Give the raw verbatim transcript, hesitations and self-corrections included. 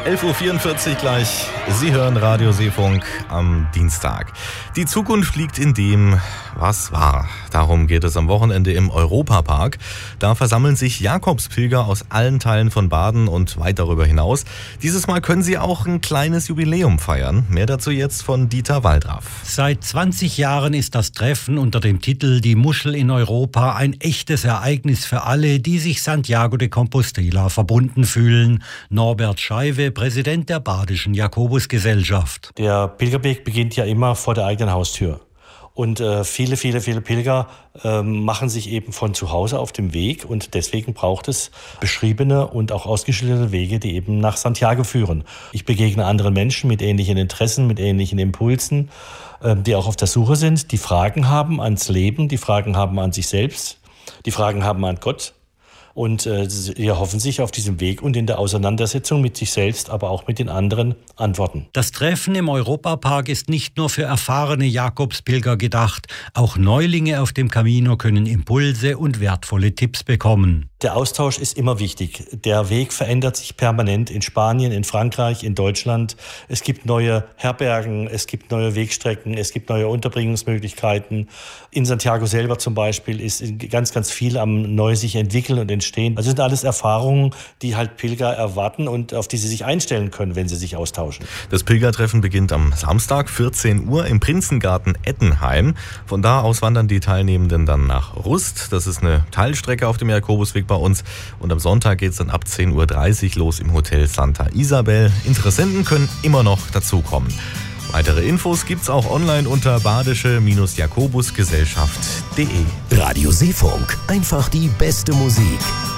elf Uhr vierundvierzig gleich. Sie hören Radio Seefunk am Dienstag. Die Zukunft liegt in dem, was war. Darum geht es am Wochenende im Europapark. Da versammeln sich Jakobspilger aus allen Teilen von Baden und weit darüber hinaus. Dieses Mal können sie auch ein kleines Jubiläum feiern. Mehr dazu jetzt von Dieter Waldraff. Seit zwanzig Jahren ist das Treffen unter dem Titel Die Muschel in Europa ein echtes Ereignis für alle, die sich Santiago de Compostela verbunden fühlen. Norbert Scheiwe, Präsident der Badischen Jakobusgesellschaft. Der Pilgerweg beginnt ja immer vor der eigenen Haustür. Und äh, viele, viele, viele Pilger äh, machen sich eben von zu Hause auf dem Weg. Und deswegen braucht es beschriebene und auch ausgeschilderte Wege, die eben nach Santiago führen. Ich begegne anderen Menschen mit ähnlichen Interessen, mit ähnlichen Impulsen, äh, die auch auf der Suche sind, die Fragen haben ans Leben, die Fragen haben an sich selbst, die Fragen haben an Gott. Und äh, sie erhoffen sich auf diesem Weg und in der Auseinandersetzung mit sich selbst, aber auch mit den anderen Antworten. Das Treffen im Europapark ist nicht nur für erfahrene Jakobspilger gedacht. Auch Neulinge auf dem Camino können Impulse und wertvolle Tipps bekommen. Der Austausch ist immer wichtig. Der Weg verändert sich permanent in Spanien, in Frankreich, in Deutschland. Es gibt neue Herbergen, es gibt neue Wegstrecken, es gibt neue Unterbringungsmöglichkeiten. In Santiago selber zum Beispiel ist ganz, ganz viel am neu sich entwickeln und entstehen. Also sind alles Erfahrungen, die halt Pilger erwarten und auf die sie sich einstellen können, wenn sie sich austauschen. Das Pilgertreffen beginnt am Samstag, vierzehn Uhr, im Prinzengarten Ettenheim. Von da aus wandern die Teilnehmenden dann nach Rust. Das ist eine Teilstrecke auf dem Jakobusweg bei uns. Und am Sonntag geht es dann ab zehn Uhr dreißig los im Hotel Santa Isabel. Interessenten können immer noch dazukommen. Weitere Infos gibt's auch online unter badische Jakobusgesellschaft punkt de. Radio Seefunk, einfach die beste Musik.